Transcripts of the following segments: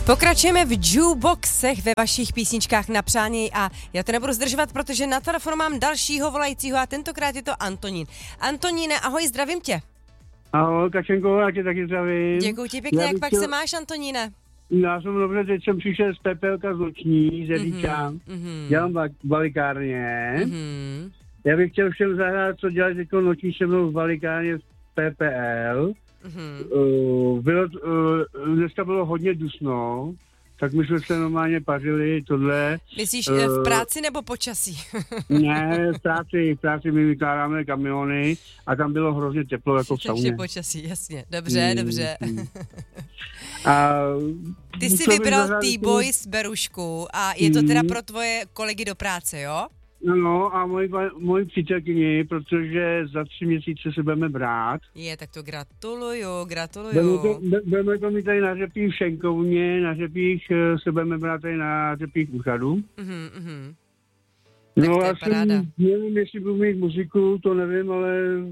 Pokračujeme v jukeboxech ve vašich písničkách na přání a já to nebudu zdržovat, protože na telefonu mám dalšího volajícího a tentokrát je to Antonín. Antoníne, ahoj, zdravím tě. Ahoj, Kačenko, já tě taky zdravím. Děkuji ti pěkně, jak pak se máš, Antoníne? Já jsem dobře, teď jsem přišel z PPLka z Luční, z Edíča. Dělám balikárně. Já bych chtěl všem zahrát, co dělat jako noční se mnou v balikárně v PPL. Dneska bylo hodně dusno, tak my jsme se normálně pařili tohle. Myslíš v práci nebo počasí? Ne, v práci my vykládáme kamiony a tam bylo hrozně teplo jako v sauně. Takže počasí, jasně. Dobře. A ty jsi vybral T-Boy z Berušku a je to teda pro tvoje kolegy do práce, jo? No a moji přítelkyni, protože za 3 měsíce se budeme brát. Tak to gratuluju. Budeme to mít tady na Řepích v Šenkovně, na Řepích se budeme brát tady na Řepích u Hradu. No já nevím, jestli budu mít muziku, to nevím, ale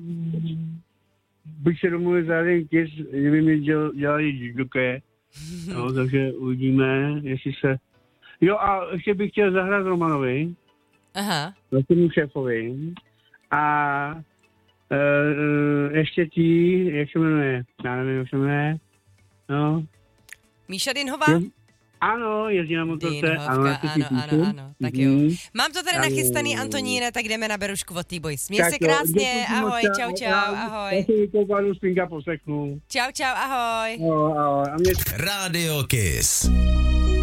bych se domluvil za jeden kys, kdyby mi dělali judoké. No, takže uvidíme, jestli se... Jo a ještě bych chtěl zahrát Romanovi. Aha. Tomu šéfovi. A ještě jak se jmenuje? Já nevím, jak se jmenuje. No. Míša Dinhová? Ano, jezdí na motorce. Ano. Tak jo. Mám to tady nachystaný, Antoníne, tak jdeme na Berušku od T-Boys. Měj se krásně, ahoj, čau, ahoj. Já si vykoupánu Spinka poslechnu. Čau, ahoj. Ahoj. Radio Kiss.